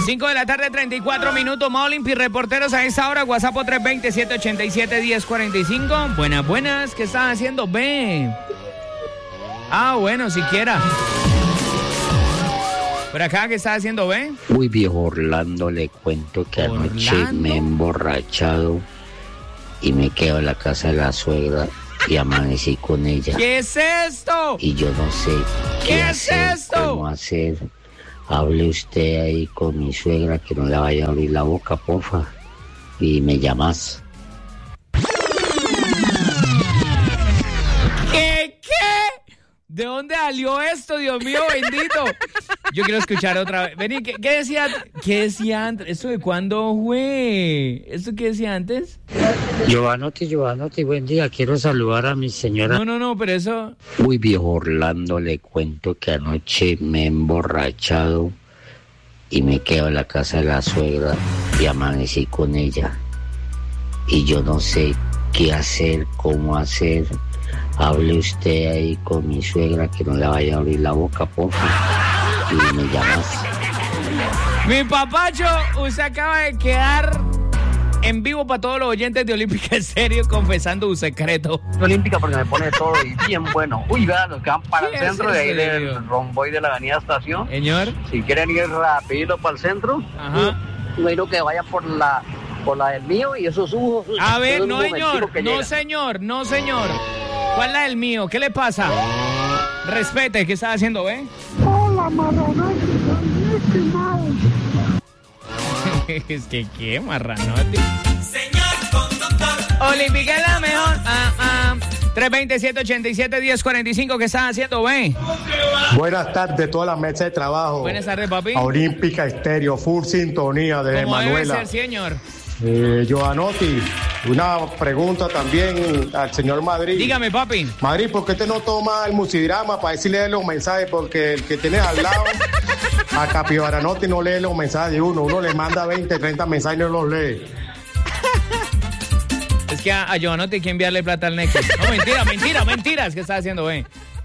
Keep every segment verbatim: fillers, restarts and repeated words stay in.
cinco de la tarde, treinta y cuatro minutos. Molimpi, reporteros a esa hora. WhatsApp tres dos cero, siete ocho siete, uno cero cuatro cinco. Buenas, buenas. ¿Qué están haciendo? Ve. Ah, bueno, siquiera. Por acá, ¿qué está haciendo, ve? Uy, viejo Orlando, le cuento que ¿Orlando? anoche me he emborrachado y me quedo en la casa de la suegra y amanecí con ella. ¿Qué es esto? Y yo no sé qué, ¿Qué es hacer, esto? cómo hacer. Hable usted ahí con mi suegra, que no le vaya a abrir la boca, porfa. Y me llamas. ¿Qué? ¿Qué? ¿De dónde salió esto, Dios mío bendito? Yo quiero escuchar otra vez. Vení, ¿qué, qué decía? ¿Qué decía antes? ¿Esto de cuándo fue? ¿Esto qué decía antes? Giovanotti, Giovanotti, buen día. Quiero saludar a mi señora. No, no, no, pero eso... Uy, viejo Orlando, le cuento que anoche me he emborrachado y me quedo en la casa de la suegra y amanecí con ella. Y yo no sé qué hacer, cómo hacer. Hable usted ahí con mi suegra, que no le vaya a abrir la boca, porfa. Y me llamas. Mi papacho, usted acaba de quedar en vivo para todos los oyentes de Olímpica Estéreo confesando un secreto. Olímpica porque me pone todo y bien bueno. Uy, vean, los que van para el ¿Qué centro es de ahí en serio? del romboy de la avenida Estación. Señor. Si quieren ir rapidito para el centro, Ajá. quiero que vayan por la por la del mío y eso subo. A ver, eso es no un momentico señor, que no llega. señor, no señor. ¿Cuál es la del mío? ¿Qué le pasa? Respete, ¿qué está haciendo, ve? Hola, marranote, estimado. Es que qué marranote. Señor conductor. Olímpica es la mejor. Ah, ah. tres dos cero, siete ocho siete, uno cero cuatro cinco, ¿qué están haciendo, ve? Buenas tardes, toda la mesa de trabajo. Buenas tardes, papi. A Olímpica Estéreo, full sintonía de Como debe Manuela. ser, señor. Eh, Giovanotti, una pregunta también al señor Madrid. Dígame, papi. Madrid, ¿por qué te no toma el musidrama para decirle los mensajes? Porque el que tienes al lado, a Capibaranotti, no lee los mensajes de uno. Uno le manda veinte, treinta mensajes y no los lee. Es que a, a Giovanotti hay que enviarle plata al Nexus. No, mentira, mentira, mentiras. ¿Qué está haciendo, ve?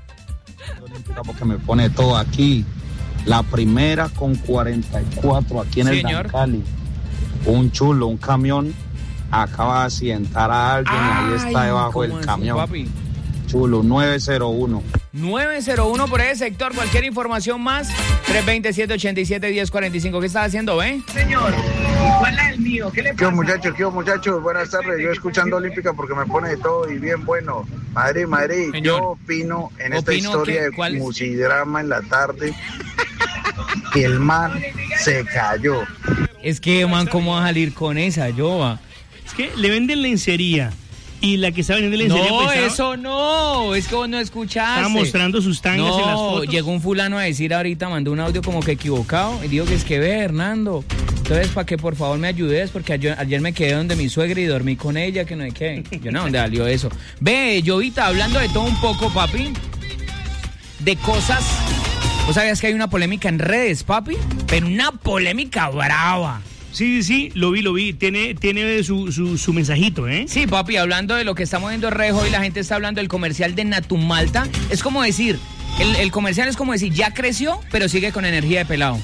Porque me pone todo aquí. La primera con cuarenta y cuatro aquí en Sí, el señor. Dancali. Un chulo, un camión acaba de accidentar a alguien y ahí está Ay, debajo ¿cómo del así, camión. papi? Chulo, nueve cero uno. nueve cero uno por ese sector. Cualquier información más, tres dos cero, siete ocho siete, uno cero cuatro cinco. ¿Qué estás haciendo, ve? Señor, ¿cuál es el mío? ¿Qué le ¿Qué hubo, muchachos? ¿Qué hubo, muchachos? Buenas tardes. Yo escuchando Olímpica porque me pone de todo y bien bueno. Madrid, Madrid, Señor. yo opino en esta ¿Opino historia qué? de ¿Cuál es? musidrama en la tarde que el man se cayó. Es que, man, ¿cómo va a salir con esa, Jova? Es que le venden lencería y la que está vendiendo lencería No, pues, estaba, eso no. Es que vos no escuchaste. estaba mostrando sus tangas en las No, fotos. llegó un fulano a decir ahorita, mandó un audio como que equivocado. Y digo que es que ve, Hernando. Entonces, para que por favor me ayudes, porque ayer, ayer me quedé donde mi suegra y dormí con ella, que no sé qué. Yo no, ¿dónde salió eso? Ve, Jovita, hablando de todo un poco, papi, de cosas. ¿Vos sabías que hay una polémica en redes, papi? Pero una polémica brava. Sí, sí, sí, lo vi, lo vi. Tiene, tiene su, su, su mensajito, ¿eh? Sí, papi, hablando de lo que estamos viendo en redes hoy, la gente está hablando del comercial de Natumalta. Es como decir, el, el comercial es como decir, ya creció, pero sigue con energía de pelado.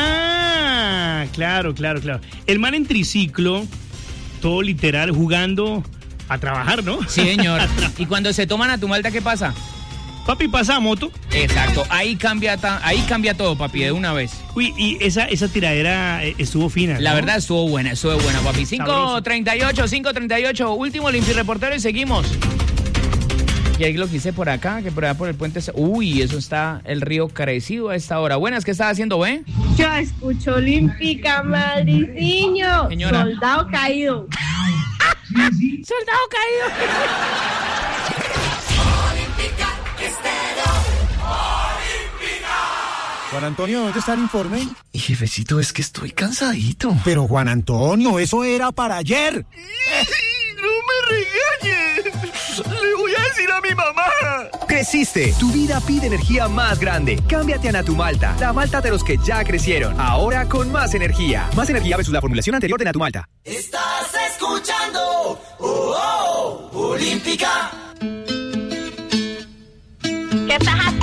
Ah, claro, claro, claro. El man en triciclo, todo literal, jugando a trabajar, ¿no? Sí, señor. Y cuando se toma Natumalta, ¿qué pasa? Papi, pasa a moto. Exacto, ahí cambia, ta- ahí cambia todo, papi, de una vez. Uy, y esa, esa tiradera eh, estuvo fina, La ¿no? verdad estuvo buena, estuvo buena, papi. cinco treinta y ocho, cinco treinta y ocho, último Olímpico Reportero y seguimos. Y ahí lo que hice por acá, que por allá por el puente... Uy, eso está el río crecido a esta hora. Buenas, ¿qué estás haciendo, ve? Yo escucho Olímpica, madrileño. Señora. Soldado caído. ¡Soldado caído! Juan Antonio, ¿dónde está el informe? Y jefecito, es que estoy cansadito. Pero Juan Antonio, eso era para ayer. ¡No me regañes! ¡Le voy a decir a mi mamá! Creciste. Tu vida pide energía más grande. Cámbiate a Natumalta, la malta de los que ya crecieron. Ahora con más energía. Más energía versus la formulación anterior de Natumalta. Estás escuchando oh, oh, Olímpica. ¿Qué estás haciendo?